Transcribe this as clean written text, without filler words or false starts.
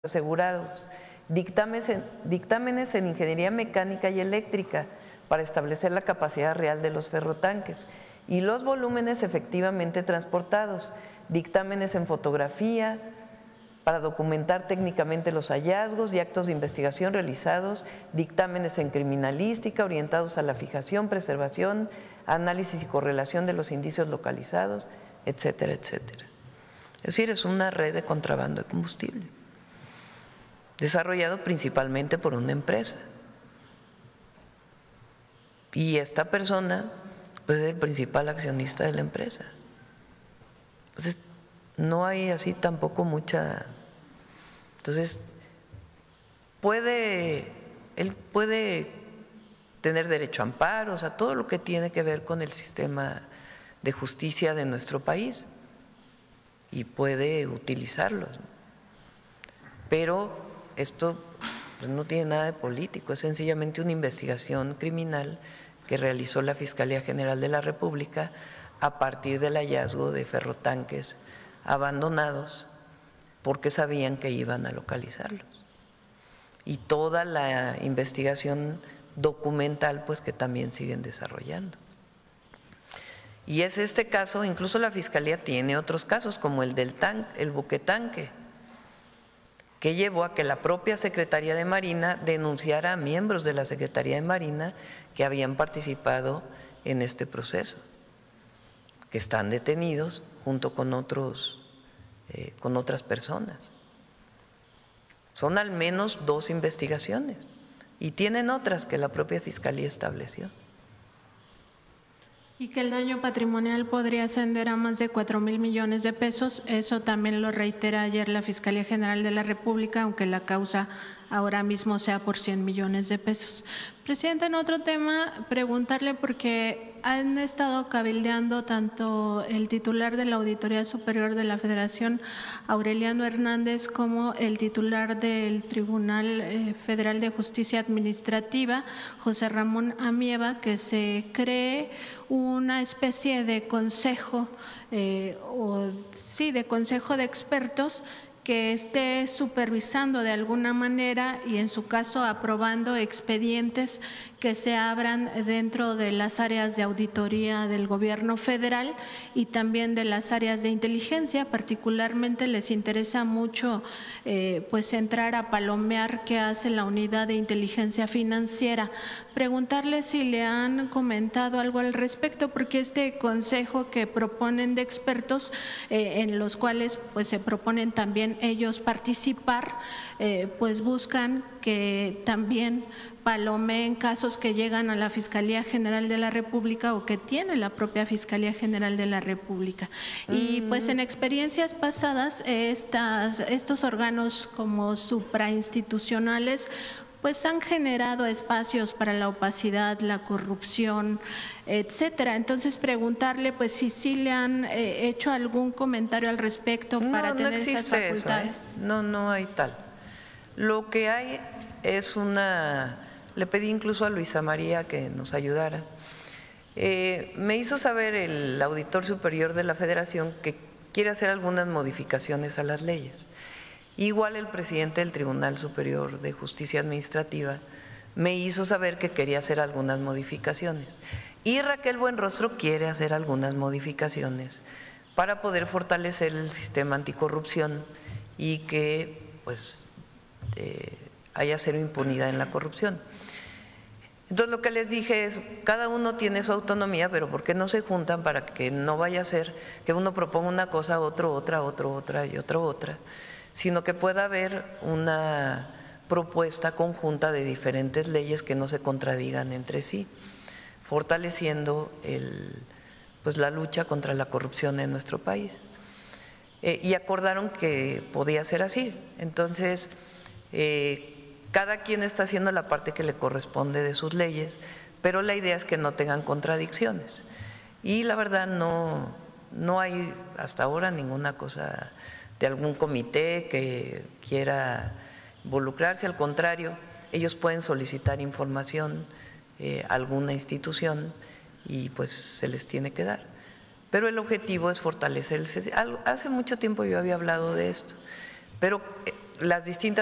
asegurados, dictámenes en ingeniería mecánica y eléctrica para establecer la capacidad real de los ferrotanques y los volúmenes efectivamente transportados, dictámenes en fotografía para documentar técnicamente los hallazgos y actos de investigación realizados, dictámenes en criminalística orientados a la fijación, preservación, análisis y correlación de los indicios localizados, etcétera, etcétera. Es decir, es una red de contrabando de combustible, desarrollado principalmente por una empresa. Y esta persona pues, es el principal accionista de la empresa. Entonces, no hay así tampoco mucha… Entonces, él puede tener derecho a amparo, o sea, todo lo que tiene que ver con el sistema de justicia de nuestro país y puede utilizarlos. Pero esto pues, no tiene nada de político, es sencillamente una investigación criminal que realizó la Fiscalía General de la República a partir del hallazgo de ferrotanques abandonados porque sabían que iban a localizarlos. Y toda la investigación documental pues que también siguen desarrollando. Y es este caso, incluso la Fiscalía tiene otros casos como el del buque tanque, que llevó a que la propia Secretaría de Marina denunciara a miembros de la Secretaría de Marina que habían participado en este proceso, que están detenidos junto con otras personas. Son al menos 2 investigaciones y tienen otras que la propia Fiscalía estableció. Y que el daño patrimonial podría ascender a más de 4,000 millones de pesos. Eso también lo reitera ayer la Fiscalía General de la República, aunque la causa ahora mismo sea por 100 millones de pesos. Presidenta, en otro tema, preguntarle porque han estado cabildeando tanto el titular de la Auditoría Superior de la Federación, Aureliano Hernández, como el titular del Tribunal Federal de Justicia Administrativa, José Ramón Amieva, que se cree una especie de consejo, de consejo de expertos que esté supervisando de alguna manera y en su caso aprobando expedientes que se abran dentro de las áreas de auditoría del gobierno federal y también de las áreas de inteligencia. Particularmente les interesa mucho pues entrar a palomear qué hace la unidad de inteligencia financiera. Preguntarle si le han comentado algo al respecto, porque este consejo que proponen de expertos, en los cuales pues se proponen también ellos participar, pues buscan que también palomeen casos que llegan a la Fiscalía General de la República o que tiene la propia Fiscalía General de la República. Y pues en experiencias pasadas estos órganos como suprainstitucionales pues han generado espacios para la opacidad, la corrupción, etcétera. Entonces preguntarle pues si sí le han hecho algún comentario al respecto para tener esas facultades. Eso, no hay tal. Lo que hay es le pedí incluso a Luisa María que nos ayudara. Me hizo saber el auditor superior de la Federación que quiere hacer algunas modificaciones a las leyes. Igual el presidente del Tribunal Superior de Justicia Administrativa me hizo saber que quería hacer algunas modificaciones. Y Raquel Buenrostro quiere hacer algunas modificaciones para poder fortalecer el sistema anticorrupción y que pues haya cero impunidad en la corrupción. Entonces lo que les dije es, cada uno tiene su autonomía, pero ¿por qué no se juntan para que no vaya a ser que uno proponga una cosa, otro otra y otra, sino que pueda haber una propuesta conjunta de diferentes leyes que no se contradigan entre sí, fortaleciendo pues la lucha contra la corrupción en nuestro país. Y acordaron que podía ser así. Entonces, cada quien está haciendo la parte que le corresponde de sus leyes, pero la idea es que no tengan contradicciones. Y la verdad no hay hasta ahora ninguna cosa de algún comité que quiera involucrarse, al contrario, ellos pueden solicitar información a alguna institución y pues se les tiene que dar. Pero el objetivo es fortalecer hace mucho tiempo yo había hablado de esto, pero las distintas